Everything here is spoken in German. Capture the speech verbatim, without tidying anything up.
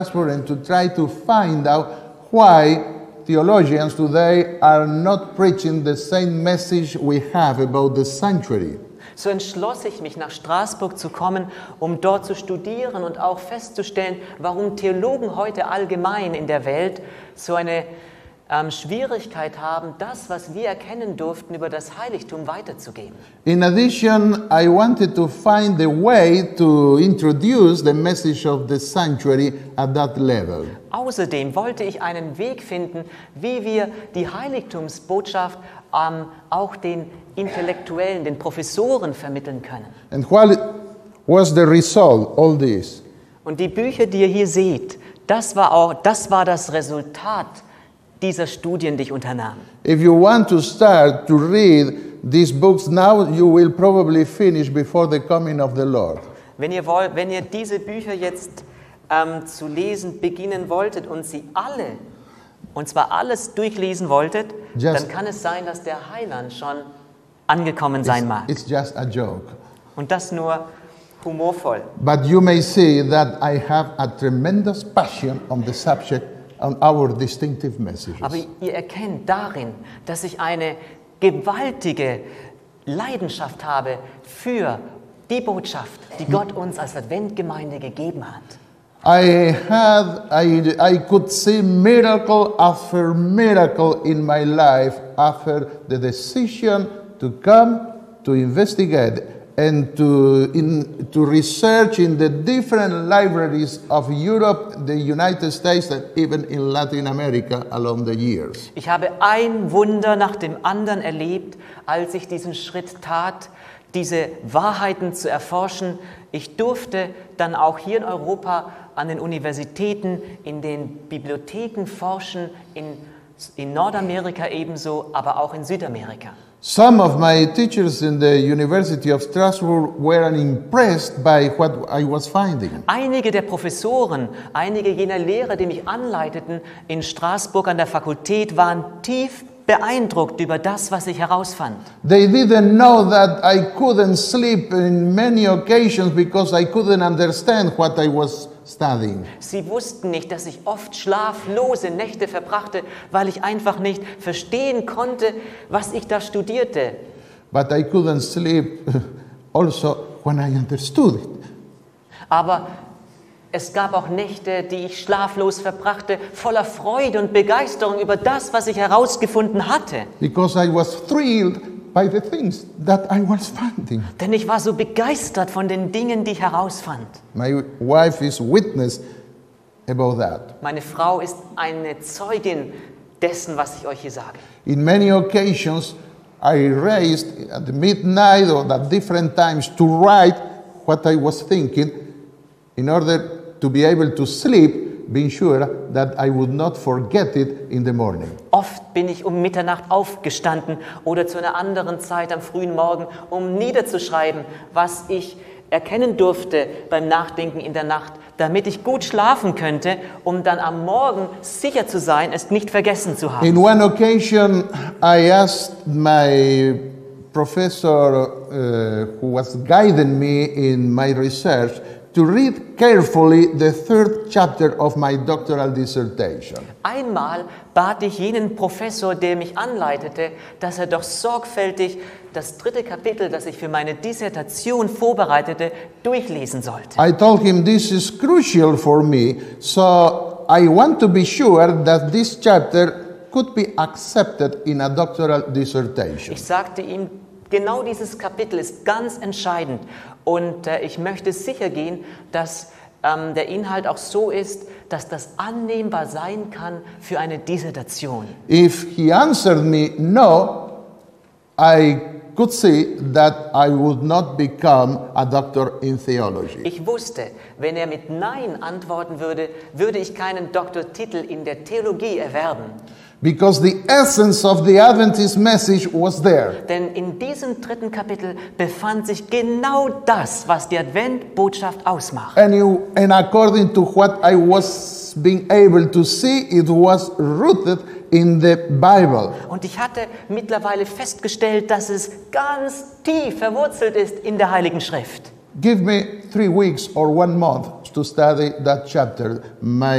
and to try to find out why theologians today are not preaching the same message we have about the sanctuary. So entschloss ich mich, nach Straßburg zu kommen, um dort zu studieren und auch festzustellen, warum Theologen heute allgemein in der Welt so eine ähm, Schwierigkeit haben, das, was wir erkennen durften, über das Heiligtum weiterzugeben. In addition, I wanted to find the way to introduce the message of the sanctuary at that level. Außerdem wollte ich einen Weg finden, wie wir die Heiligtumsbotschaft ähm, auch den Intellektuellen, den Professoren vermitteln können. And what was the result, all this? Und die Bücher, die ihr hier seht, das war auch, das war das Resultat dieser Studien, die ich unternahm. If you want to start to read these books now, you will probably finish before the coming of the Lord. Wenn ihr wollt, wenn ihr diese Bücher jetzt ähm, zu lesen beginnen wolltet und sie alle, und zwar alles durchlesen wolltet, Just- dann kann es sein, dass der Heiland schon angekommen sein mag. It's just a joke. Und das nur humorvoll. But you may see that I have a tremendous passion on the subject, on our distinctive messages. Aber ihr erkennt darin, dass ich eine gewaltige Leidenschaft habe für die Botschaft, die Gott uns als Adventgemeinde gegeben hat. I had, I, I could see miracle after miracle in my life after the decision to come to investigate and to, in, to research in the different libraries of Europe, the United States, and even in Latin America along the years. Ich habe ein Wunder nach dem anderen erlebt, als ich diesen Schritt tat, diese Wahrheiten zu erforschen. Ich durfte dann auch hier in Europa an den Universitäten, in den Bibliotheken forschen, in, in Nordamerika ebenso, aber auch in Südamerika. Some of my teachers in the University of Strasbourg were impressed by what I was finding. Einige der Professoren, einige jener Lehrer, die mich anleiteten in Straßburg an der Fakultät, waren tief beeindruckt über das, was ich herausfand. They didn't know that I couldn't sleep in many occasions because I couldn't understand what I was studying. Sie wussten nicht, dass ich oft schlaflose Nächte verbrachte, weil ich einfach nicht verstehen konnte, was ich da studierte. But I couldn't sleep also when I understood it. Aber es gab auch Nächte, die ich schlaflos verbrachte, voller Freude und Begeisterung über das, was ich herausgefunden hatte. Because I was thrilled by the things that I was finding. Denn ich war so begeistert von den Dingen, die ich herausfand. My wife is witness about that. Meine Frau ist eine Zeugin dessen, was ich euch hier sage. In many occasions, I raised at midnight or at different times to write what I was thinking in order to be able to sleep, being sure that I would not forget it in the morning. Oft bin ich um Mitternacht aufgestanden oder zu einer anderen Zeit am frühen Morgen, um niederzuschreiben, was ich erkennen durfte beim Nachdenken in der Nacht, damit ich gut schlafen könnte, um dann am Morgen sicher zu sein, es nicht vergessen zu haben. In one occasion, I asked my professor uh, who was guiding me in my research to read carefully the third chapter of my doctoral dissertation. Einmal bat ich jenen Professor, der mich anleitete, dass er doch sorgfältig das dritte Kapitel, das ich für meine Dissertation vorbereitete, durchlesen sollte. I told him this is crucial for me, so I want to be sure that this chapter could be accepted in a doctoral dissertation. Ich sagte ihm, genau dieses Kapitel ist ganz entscheidend und äh, ich möchte sicher gehen, dass ähm, der Inhalt auch so ist, dass das annehmbar sein kann für eine Dissertation. If he answered me no, I could see that I would not become a doctor in theology. Ich wusste, wenn er mit Nein antworten würde, würde ich keinen Doktortitel in der Theologie erwerben. Because the essence of the Adventist message was there. Denn in diesem dritten Kapitel befand sich genau das, was die Adventbotschaft ausmacht. And, you, and according to what I was being able to see, it was rooted in the Bible. Und ich hatte mittlerweile festgestellt, dass es ganz tief verwurzelt ist in der Heiligen Schrift. Give me three weeks or one month to study that chapter. My